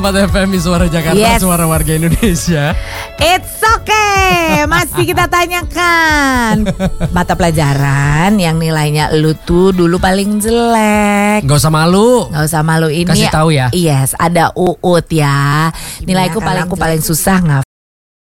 4 FM Suara Jakarta, Yes. Suara warga Indonesia. It's okay. Masih kita tanyakan mata pelajaran yang nilainya lu tuh dulu paling jelek. Gak usah malu. Gak usah malu ini. Kasih tahu ya. Yes, ada UUT ya. Nilaiku Gimana paling kalau paling susah